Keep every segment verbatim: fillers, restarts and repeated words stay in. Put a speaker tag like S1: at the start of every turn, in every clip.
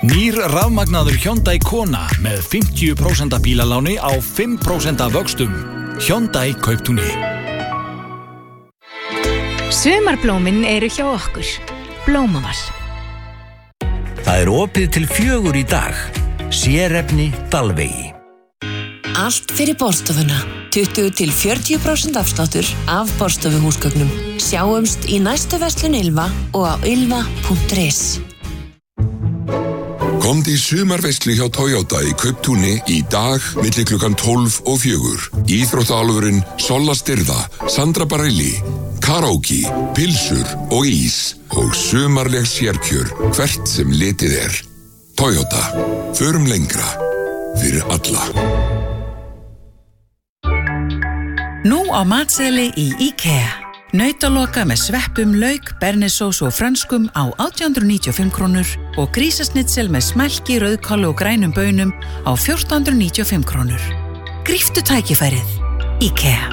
S1: Nýr rafmagnaður Hyundai Kona með fimmtíu prósent bílaláni á fimm prósent vöxtum. Hyundai Kauptúni.
S2: Sumarblómin eru hjá okkur. Blómaval.
S3: Það er opið til fjögur í dag. Sérefni Dalvegi.
S4: Allt fyrir borstofuna. tuttugu til fjörutíu prósent afsláttur af borstofuhúsgögnum. Sjáumst í næstu verslun Ylva og á ylva punktur is.
S5: Komdu í sumarveislu hjá Toyota í Kauptúni í dag milli klukkan tólf og fjögur. Íþróttaálfurinn Solla Styrða, Sandra Bareilly, karaoke, pilsur og ís og sumarleg sérkjör hvert sem litið er. Toyota. Förum lengra. Fyrir alla.
S6: Nú á matseðli í IKEA. Nautaloka með sveppum, lauk, bernesós og frönskum á átján hundruð níutíu og fimm krónur og grísasnitsel með smælki, rauðkáli og grænum baunum á fjórtán hundruð níutíu og fimm krónur. Gríptu tækifærið. IKEA.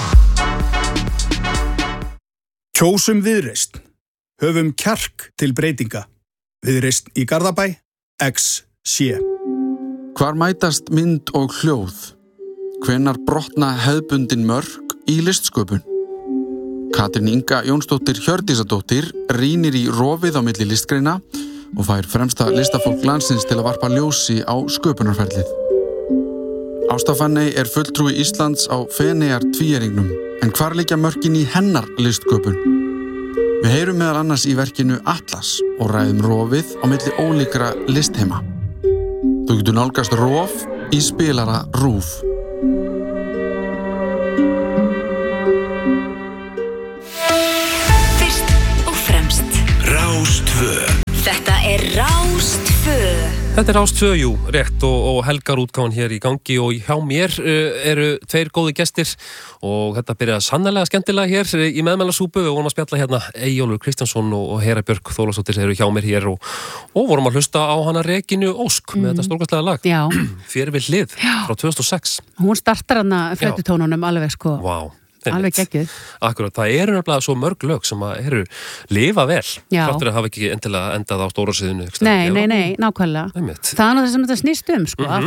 S7: Kjósum Viðreisn. Höfum kjark til breytinga. Viðreisn í Garðabæ, X C.
S8: Hvar mætast mynd og hljóð? Hvenær brotna hefðbundin mörk í listsköpun? Katrín Inga Jónsdóttir Hjördísadóttir rýnir í rofið á milli listgreina og fær fremsta listafólk landsins til að varpa ljósi á sköpunarferlið. Ásta Fanney er fulltrúi Íslands á Feneyjar tvíæringnum, en hvar liggja mörkin í hennar listsköpun? Við heyrum meðal annars í verkinu Atlas og ræðum rofið á milli ólíkra listheima. Þú getur nálgast rof í spilara RÚV.
S4: Þetta er Rástvö.
S9: Þetta er Rástvö, jú, rétt og, og helgarútgáfan hér í gangi og hjá mér uh, eru tveir góði gestir og þetta byrjaði sannarlega skemmtilega hér í meðmælasúpu. Við vorum að spjalla hérna Eyjólfur Kristjánsson og, og Hera Björk Þórðarsdóttir eru hjá mér hér og, og vorum að hlusta á hana Regínu Ósk mm. með þetta stórkostlega lag.
S10: Já.
S9: Fyrir við hlið Já. Frá tvö þúsund og sex.
S10: Hún startar hana flötutónunum alveg sko.
S9: Vá. Wow.
S10: Alveg geggjuð.
S9: Akkurat, það eru nefnilega svo mörg lög sem að eru lifa vel.
S10: Já.
S9: Þáttur að hafa ekki endilega endað á stóra sviðinu.
S10: Nei, nei, nei, nákvæmlega.
S9: Einmitt.
S10: Það er það sem þetta snýst um, sko,
S9: mm-hmm.
S10: að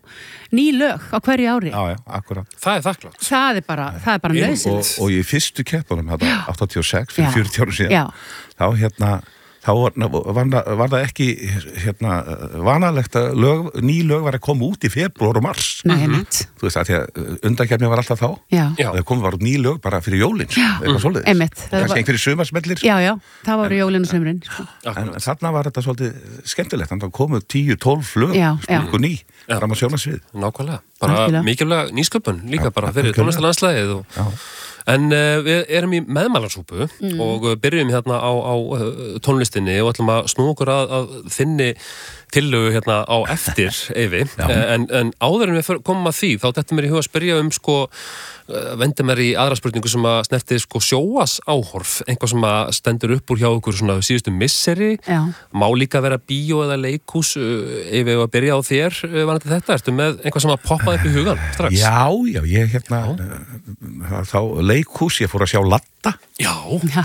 S10: fá ný lög á hverju ári.
S11: Já, já, akkurat.
S9: Það er þakklátt.
S10: Það er bara, það er bara nauðsynlegt.
S11: Og, og í fyrstu keppunum, þetta áttatíu og sex, fyrir fjörutíu árum síðan,
S10: já.
S11: þá hérna, þá var, var, var það ekki hérna, vanalegt að lög, ný lög var að koma út í febrúar og mars.
S10: Nei, einmitt.
S11: Þú veist að því að undankeppni var alltaf þá.
S10: Já.
S11: Og það komið var út ný lög bara fyrir jólin. Eitthvað svoleiðis.
S10: Einmitt.
S11: Kannski einhverjir sumarsmellir.
S10: Já, já, það voru jólin og sumrin.
S11: En þarna var þetta svolítið skemmtilegt. Þannig að komu tíu, tólf lög, spilku ný, fram að sjónasvið.
S9: Nákvæmlega. Bara mikilvæg nýsköpun líka bara fyrir tónlistarlandslagið og En uh, við erum í meðmælarsúpu mm. og byrjum hérna á, á uh, tónlistinni og ætlum að snúa okkur að, að þinni tillögu hérna á eftir, Eyvi. En, en áður en við komum að því, þá þetta mér í huga að spyrja um sko, uh, vendi mér í aðra spurningu sem að snerti sko sjóas áhorf, einhvað sem að stendur upp úr hjá okkur svona síðustu misseri,
S10: Já.
S9: Má líka vera bíó eða leikhús, uh, Eyvi, að byrja á þér, uh, varandi þetta, ertu með einhvað sem að poppaði upp í hugan strax?
S11: Já, já, ég hérna, uh, þá leikhús, ég fór að sjá Latta.
S9: Já.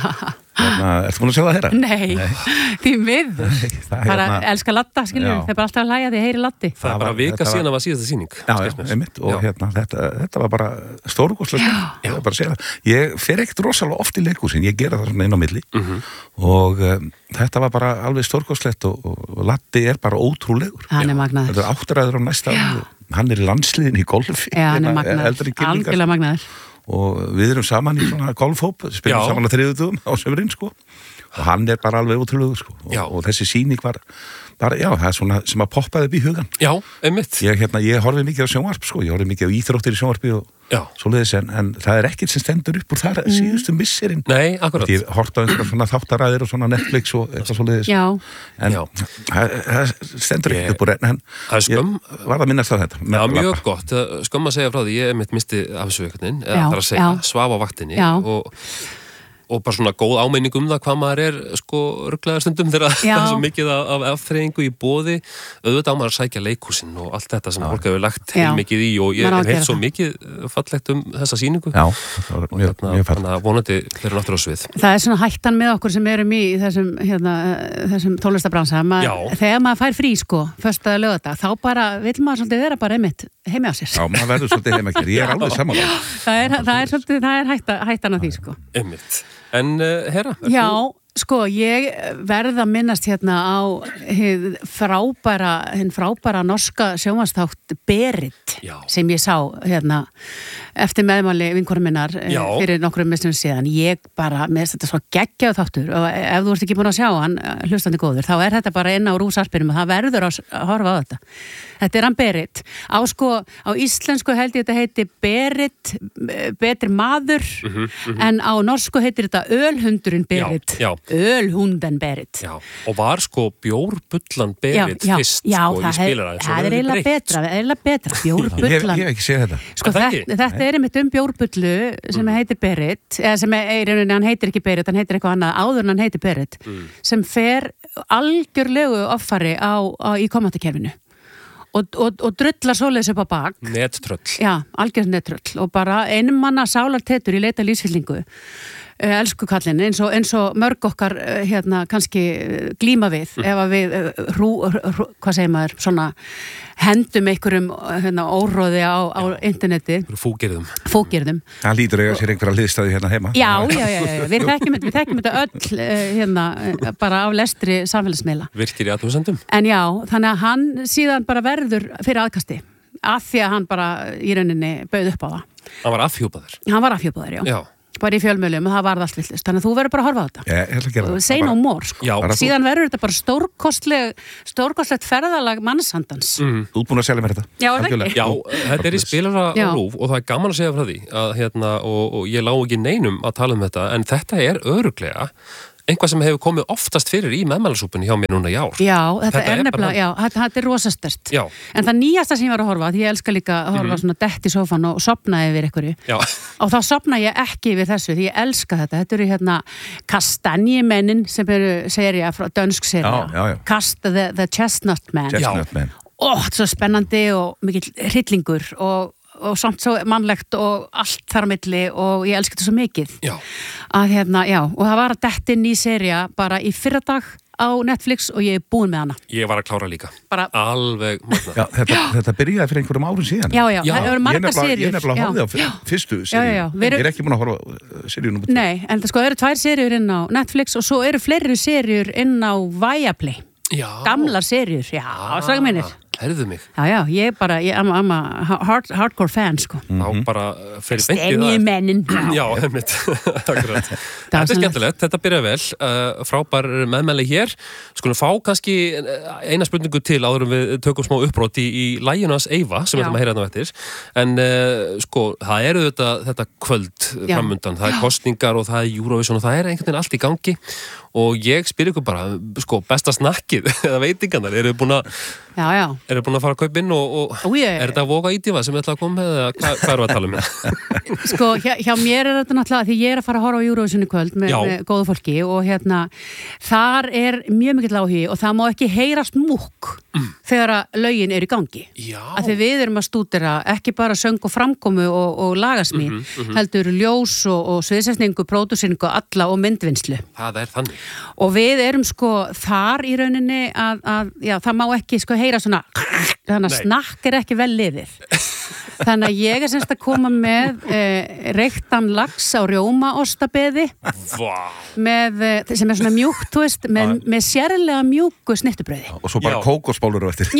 S11: Hérna, ertu búin að sjá það hérna?
S10: Nei, því miður. Bara
S11: hérna,
S10: elska Latta, skiljum við. Það er bara alltaf að hlæja því heyri Latti.
S9: Það er bara vika síðan að var síðasta sýning.
S11: Já, já, einmitt. Og hérna, þetta, þetta var bara stórkostlega. Ég var bara að segja það. Ég fer ekkert rosalega oft í leikhúsin. Ég gera það svona inn á milli.
S9: Mm-hmm.
S11: Og um, þetta var bara alveg stórkostlegt og, og Latti er bara ótrúlegur.
S10: Hann er magnaður.
S11: Þetta er áttræður á næsta ári. Hann er í landsliðin í golfi.
S10: Já, hann er magnaður. Algjörlega magnaður.
S11: Og við erum saman í svona golfhóp, spilum saman á þriðjudögum á sömurinn, sko. Og hann er bara alveg ótrúlegur, sko. Og, og þessi sýning var bara, já, það er svona sem að poppaði upp í hugan.
S9: Já, einmitt.
S11: Ég, hérna, ég horfði mikið á sjónvarp, sko. Ég horfði mikið á íþróttir í sjónvarpi og
S9: já. Svoleiðis,
S11: en, en það er ekkert sem stendur upp úr þar mm. síðustu misserinn.
S9: Nei, akkurat.
S11: Ég horfði á einhverja svona þáttaræðir og svona Netflix og eitthvað svoleiðis.
S10: Já.
S11: En það stendur ekkert upp úr enn, en
S9: ég
S11: var að minnast á þetta.
S9: Já, mjög lappa. Gott. Skömm að segja frá því, ég mitt misti af þessu veginn, eða þar að segja, svaf á vaktinni
S10: já.
S9: Og og bara svona góð áminning um það hvað maður er sko ruglaðar stundum þegar það er svo mikið af afþreyingu í boði, auðvitað á maður að sækja leikhúsin og allt þetta sem fólk hefur lagt heil mikið í og ég hef heilt svo mikið fallegt um þessa sýningu.
S11: Já, það var mjög, mjög fallegt.
S9: Þannig að vonandi fyrir náttúrulega svið.
S10: Það er svona hættan með okkur sem erum í þessum, hérna, þessum tónlistabransa. Þegar maður fær frí sko, föstudag, laugardag, þá bara vill maður svolítið vera bara einmitt heimi á sér.
S11: Já, maður verður svolítið heimi á sér. Ég er alveg sammála.
S10: Það er, það er svolítið, það er hætta, hættan á því sko.
S9: Einmitt. En uh, Hera?
S10: Já, sko, ég verð að minnast hérna á hinn frábæra, hinn frábæra norska sjónvarpsþátt Berit Já. Sem ég sá hérna eftir meðmáli vinkonu minnar Já. Fyrir nokkrum mistum síðan. Ég bara, með þetta svo geggjaðu þáttur og ef þú ert ekki búin að sjá hann hlustandi góður, þá er þetta bara inn á rúsarpinum og það verður að horfa á þetta. Þetta er hann Berit. Á sko, á íslensku held ég þetta heiti Berit, betri maður, mm-hmm, mm-hmm. en á norsku heitir þetta Ölhundurinn Berit.
S9: Já, já.
S10: Ölhunden Berit.
S9: Já, og var sko bjórbullan Berit
S10: já, já,
S9: fyrst
S10: já,
S9: sko í spilaræði.
S10: Já, það er eiginlega betra, eiginlega betra, bjórbullan.
S11: Ég, ég hef ekki séð þetta.
S10: Sko þetta, þetta er einmitt um bjórbullu sem mm. heitir Berit, eða sem er, hann heitir ekki Berit, hann heitir eitthvað annað, áður en hann heitir Berit, mm. sem fer algjörlegu offari á, á, í komandakerfinu. Og, og, og drullar svoleiðis upp á bak.
S9: Nettröll.
S10: Já, algjörð nettröll og bara einum manna sálartetur í leita lífsfyllingu. Uh, elsku kallinn, eins og, eins og mörg okkar uh, hérna kannski uh, glíma við mm. ef að við, uh, hrú, hrú, hvað segir maður, svona hendum einhverjum hérna, óróði á, á interneti.
S9: Fúkirðum.
S10: Fúkirðum.
S11: Það lítur eiga sér einhverja hliðstæði hérna heima.
S10: Já, já, já, já. Við þekkjum þetta, við þekkjum þetta öll uh, hérna, uh, bara af lestri samfélagsmiðla.
S9: Virkir í athugasendum.
S10: En já, þannig að hann síðan bara verður fyrir aðkasti, af því að hann bara í rauninni bauð upp á það.
S9: Hann var afhjúpaður.
S10: Hann var afhjúpaður, já.
S9: Já.
S10: Bara í fjölmiðlum og það varð allt villist. Þannig að þú verður bara að horfa á þetta.
S11: Ég ætla að gera það.
S10: Say no more, sko.
S9: Já,
S10: síðan verður þetta bara stórkostleg, stórkostlegt ferðalag mannsandans.
S9: Mm.
S11: Þú ert búin að selja mér þetta.
S10: Já, er ekki?
S9: Já, þetta er í spilara rúf og það er gaman að segja frá því að hérna, og, og ég lá ekki neinum að tala um þetta, en þetta er örugglega einhvað sem hefur komið oftast fyrir í meðmælasúpunni hjá mér núna í ár.
S10: Já, þetta, þetta er nefnilega, já, þetta, þetta er rosastert.
S9: Já.
S10: En það nýjasta sem ég var að horfa, því ég elska líka að horfa mm-hmm. svona dett í sófan og sopnaði yfir ykkur.
S9: Já.
S10: Og þá sopna ég ekki yfir þessu, því ég elska þetta. Þetta eru hérna Kastanjemennin sem eru serja, dönsk serja.
S11: Já, já, já.
S10: Kast, the, the Chestnut Man.
S11: Chestnut Man.
S10: Ó, þetta er svo spennandi og mikill hryllingur og og samt svo mannlegt og allt þar á milli og ég elska þetta svo mikið.
S9: Já.
S10: Að hérna, já, og það var að detta inn í seria bara í fyrradag á Netflix og ég er búin með hana.
S9: Ég var að klára líka.
S10: Bara
S9: alveg magna.
S11: Já, þetta, þetta byrjaði fyrir einhverjum árum síðan.
S10: Já, já, já. Það eru margar serjur.
S11: Ég er nefnilega að horfa á fyrstu serjur. Ég er ekki búin að horfa serjur nummer tvö.
S10: Nei, en það sko eru tvær serjur inn á Netflix og svo eru fleiri serjur inn á Viaplay.
S9: Já.
S10: Gamlar serjur, já, ah, saga minnir.
S9: Herðu mig.
S10: Já, já, ég bara, ég am a hard, hardcore fan, sko.
S9: Mm-hmm. Þá bara fyrir beintið það.
S10: Stenjumennin.
S9: Já, einmitt. Akkurat. Þetta er skemmtilegt, þetta byrja vel. Uh, frábær meðmæli hér. Skulum fá kannski eina spurningu til áður en við tökum smá uppbrot í, í Lægjunans Eyva, sem við ætlum að heyra þarna eftir. En uh, sko, það eru þetta, þetta kvöld framundan. Það er kosningar og það er Eurovision og það er einhvern veginn allt í gangi. Og ég spyr ykkur bara, sko, besta snakkið eða veitingarnar, eru þið búin að
S10: Já, já.
S9: Eru búin að fara að kaupa inn og, og
S10: Ó, ég...
S9: er þetta að voga ítífa sem ég ætla að koma með eða hvað, hvað eru að tala um?
S10: Sko, hjá, hjá mér er þetta náttúrulega því ég er að fara að horfa á Eurovision í kvöld með, með góðu fólki og hérna þar er mjög mikill áhugi og það má ekki heyrast múkk mm. þegar að lögin er í gangi.
S9: Já.
S10: Að því við erum að stúdera ekki bara söng og framkomu og, og lagasmí, mm -hmm, mm -hmm. heldur ljós og, og sviðsetningu, pródúseringu alla og myndvinnslu.
S9: Það er þannig.
S10: Og við erum sko þar í rauninni að, að já, það má ekki sko heyra svona þannig að snakk er ekki vel liðið. Þannig að ég er semst að koma með e, reyktan lax á rjómaostabeði með, sem er svona mjúkt, þú veist, með, með sérlega mjúku snittubrauði.
S11: Og svo bara kókosbólur á eftir.
S10: Já,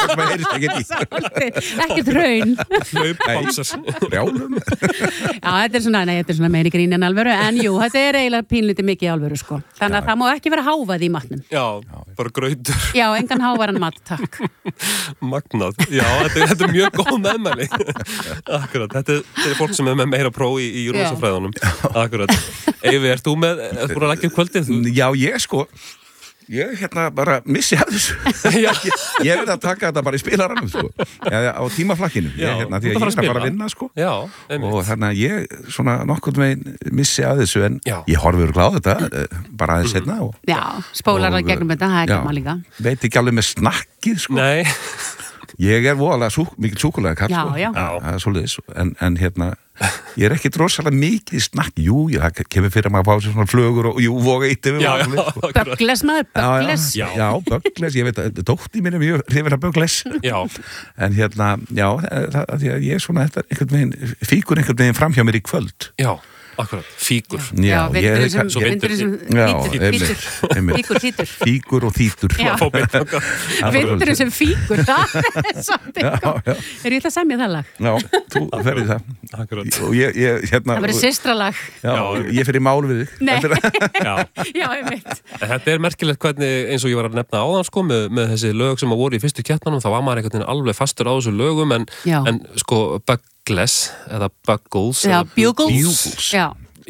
S10: ekkert raun.
S9: Hlaupbálsar.
S11: Rjálum.
S10: Já, þetta er svona, nei, þetta er svona meiri grín en alvöru, en jú, þetta er eiginlega pínlítið mikið alvöru, sko. Þannig að já. Það má ekki vera hávað í matnum.
S9: Já, bara grautur.
S10: Já, engan hávaran mat, takk.
S9: Magnað. Já, þetta, þetta er mjög góð meðmæli. Akkurat, þetta er, þetta er fólk sem er með meira próf í, í Eurovision-fræðunum. Akkurat. Eyvi, ert þú með, ert þú að leggja upp kvöldið? Þú?
S11: Já, ég sko, Ég hérna bara missi af þessu. ég, ég verði að taka þetta bara í spilaranum, sko. Eða á tímaflakkinu. Ég, hérna, því að ég er að fara að vinna, sko.
S9: Já,
S11: og þannig að ég svona nokkurn veginn missi af þessu, en Já. Ég horfur gláð þetta bara aðeins setna. Og,
S10: Já, spólar það gegnum þetta, það er ekki maður líka.
S11: Veit ekki alveg með snakkið, sko.
S9: Nei.
S11: Ég er voðalega súk, mikil súkulega kall,
S10: já,
S11: sko.
S10: Já,
S11: já. Svoleiðis, en, en hérna, ég er ekki drosalega mikið snakk, jú, það kemur fyrir að maður fá sér svona flögur og jú, voga eitt yfir.
S9: Já, já,
S11: sko.
S10: Böggles maður, böggles.
S11: Já, já, já böggles, ég veit að dótti mín er mjög hrifin af böggles.
S9: Já.
S11: En hérna, já, það, það, ég er svona, þetta einhvern veginn, fíkur einhvern veginn fram hjá mér í kvöld.
S9: Já. Akkurat, fíkur.
S11: Já,
S10: vindur sem vindur sem þýtur. Fíkur, þýtur.
S11: Fíkur og þýtur.
S10: Vindur sem fíkur, það er samt eitthvað. Er ég ætla að semja það lag?
S11: Já, þú ferði það.
S9: Akkurat.
S11: Og ég, ég, hérna.
S10: Það verður systralag.
S11: Já, ég fer í mál við þig.
S10: Nei.
S9: Já.
S10: Já, ég veit.
S9: Þetta er merkilegt hvernig, eins og ég var að nefna áðan, sko, með, með þessi lög sem að voru í fyrstu keppnanum, þá var maður einhvern veginn alveg fastur á þessu lögum, en, en sko, Böggles eða Buggles
S10: Já, Bugles,
S11: Bugles.
S10: Já.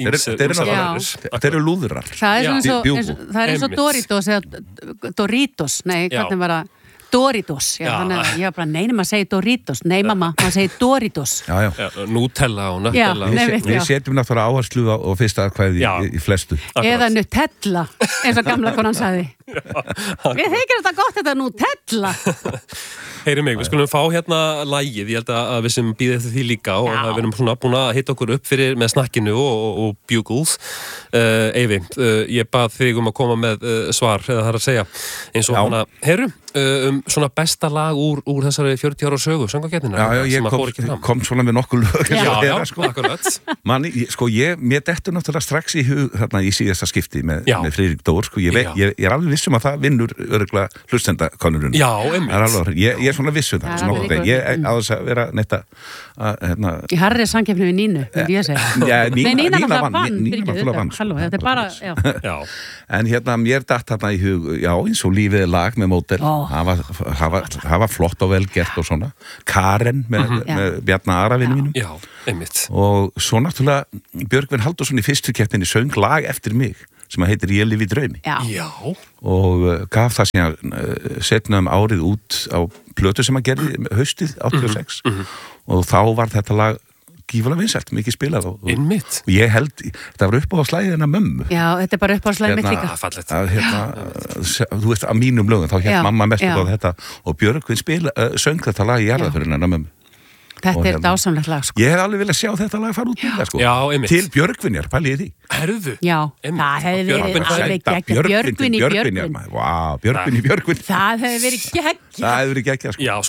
S11: Þeir eru lúðrar.
S10: Það er eins og Doritos eða Doritos, nei, hvernig var það Doritos, já, já. Þannig að ég var bara neynum að segja Doritos, nei mamma, maður segir Doritos.
S11: Já, já.
S9: já Nutella og Nutella.
S10: Já,
S11: við, við setjum náttúrulega áherslu á, á fyrsta aðkvæði í, í flestu.
S10: Eða Nutella, eins og gamla konan sagði. Við þykir þetta gott, þetta Nutella.
S9: Heyri mig, við skulum fá hérna lagið, ég held að við sem býðum eftir því líka og já. Við erum svona búin að hitta okkur upp fyrir með snakkinu og, og, og Bugles. Uh, Eyvi, uh, ég bað þig um að koma með uh, svar, eða það er að segja, eins og já. Hana, heyru, uh, um svona besta lag úr, úr þessari fjörutíu ára sögu, söngvakeppnina.
S11: Já, já, ég kom, kom svona með nokkuð lög.
S9: Já, já, já,
S11: sko,
S9: akkurat.
S11: Manni, sko, ég, mér dettur náttúrulega strax í hug, þarna í síðasta skipti með, með Friðrik Dór, sko, ég, veit, ég, ég er alveg vissum að það vinnur öruglega hlustendakonnurinn.
S9: Já, einmitt.
S11: Ég, ég er svona vissu það, svona okkur, ég á þess að vera neitt að, hérna...
S10: Í harri samkeppni við Nínu, myndi ég segja.
S11: Já,
S10: Nína,
S11: Nína,
S10: Nína
S11: vann, Nína náttúrulega vann.
S10: Halló, þetta er bara, já.
S9: Já.
S11: En hérna, mér datt þarna í hug, já, eins og lífið er lag með Mótel, það var flott og vel gert og svona. Karen með, mm -hmm. með Bjarna Aravinnu mínum.
S9: Já, einmitt.
S11: Og svo náttúrulega Björgvin Halldórsson í fyrstu keppninni söng lag eftir mig, sem heitir Ég lifi í draumi.
S10: Já.
S9: Já.
S11: Og uh, gaf það síðan uh, setna um árið út á plötu sem hann gerði haustið áttatíu og sex
S9: mm -hmm.
S11: og þá var þetta lag gífulega vinsælt, mikið spilað og,
S9: Einmitt.
S11: Og ég held, þetta var upp á slæðið hennar mömmu.
S10: Já, þetta er bara upp á slæðið mitt líka.
S11: Að, hérna, þú veist, að mínum lögum, þá held mamma mest á þetta og Björgvin spila, uh, söng þetta lag í jarðaförinu hennar mömmu.
S10: Þetta er dásamlegt lag, sko.
S11: Ég hef alveg viljað sjá þetta lag fara út með það, sko.
S9: Já, einmitt.
S11: Til Björgvinjar, pælið því.
S9: Herðu.
S10: Já, einmitt. Það hefði verið alveg geggja. Björgvin í Björgvin.
S11: Vá, Björgvin í Björgvin.
S10: Það hefði verið geggja.
S11: Það hefði verið geggja, sko.
S9: Já,